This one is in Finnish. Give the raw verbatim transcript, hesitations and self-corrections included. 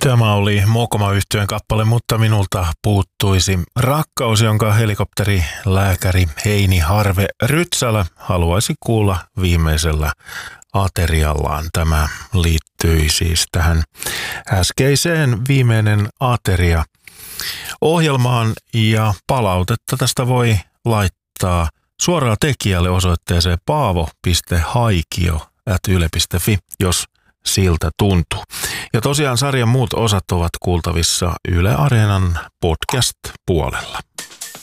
Tämä oli Mokoma-yhtyeen kappale, mutta minulta puuttuisi rakkaus, jonka helikopterilääkäri Heini Harve Rytsälä haluaisi kuulla viimeisellä ateriallaan. Tämä liittyi siis tähän äskeiseen viimeinen ateria ohjelmaan ja palautetta tästä voi laittaa suoraan tekijälle osoitteeseen paavo piste haikio ät yle piste fi, jos siltä tuntuu. Ja tosiaan sarjan muut osat ovat kuultavissa Yle Areenan podcast-puolella.